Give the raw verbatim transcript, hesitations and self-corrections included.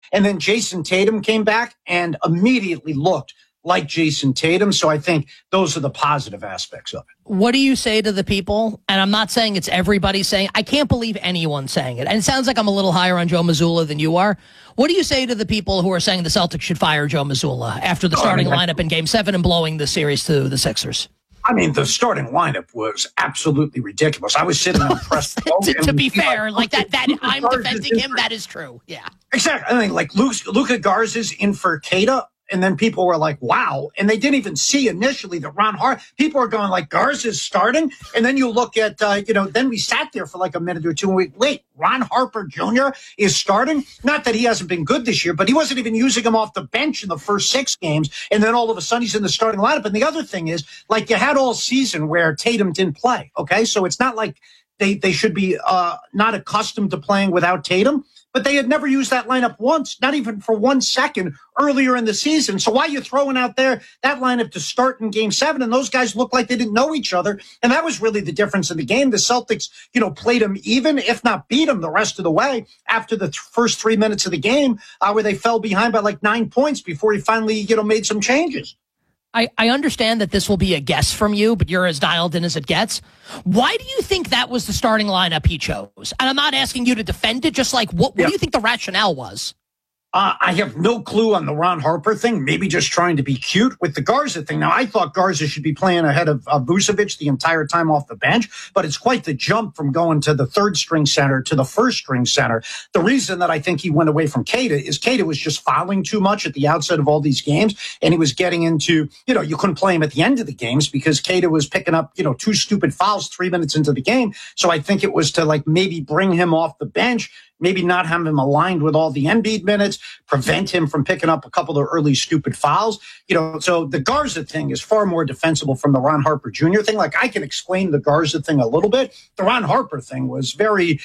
And then Jason Tatum came back and immediately looked like Jason Tatum. So I think those are the positive aspects of it. What do you say to the people? And I'm not saying it's everybody saying, I can't believe anyone saying it. And it sounds like I'm a little higher on Joe Mazzulla than you are. What do you say to the people who are saying the Celtics should fire Joe Mazzulla after the starting oh, I mean, lineup in game seven and blowing the series to the Sixers? I mean, the starting lineup was absolutely ridiculous. I was sitting on press. to, to be fair, like, like that, that I'm defending him. That is true. Yeah, exactly. I mean, like Luke, Luka Garza's in for Keita. And then people were like, wow. And they didn't even see initially that Ron Harper, people are going like, Garza's starting. And then you look at, uh, you know, then we sat there for like a minute or two and we, wait, Ron Harper Junior is starting? Not that he hasn't been good this year, but he wasn't even using him off the bench in the first six games. And then all of a sudden he's in the starting lineup. And the other thing is, like, you had all season where Tatum didn't play. Okay. So it's not like they, they should be uh, not accustomed to playing without Tatum. But they had never used that lineup once, not even for one second earlier in the season. So why are you throwing out there that lineup to start in game seven? And those guys looked like they didn't know each other. And that was really the difference in the game. The Celtics, you know, played them even, if not beat them the rest of the way after the th- first three minutes of the game, uh, where they fell behind by like nine points before he finally, you know, made some changes. I, I understand that this will be a guess from you, but you're as dialed in as it gets. Why do you think that was the starting lineup he chose? And I'm not asking you to defend it, just like, what, what yeah. do you think the rationale was? Uh, I have no clue on the Ron Harper thing, maybe just trying to be cute with the Garza thing. Now, I thought Garza should be playing ahead of uh, Vucevic the entire time off the bench, but it's quite the jump from going to the third string center to the first string center. The reason that I think he went away from Keita is Keita was just fouling too much at the outset of all these games, and he was getting into, you know, you couldn't play him at the end of the games because Keita was picking up, you know, two stupid fouls three minutes into the game. So I think it was to, like, maybe bring him off the bench, maybe not have him aligned with all the Embiid minutes, prevent him from picking up a couple of early stupid fouls. You know, so the Garza thing is far more defensible from the Ron Harper Junior thing. Like, I can explain the Garza thing a little bit. The Ron Harper thing was very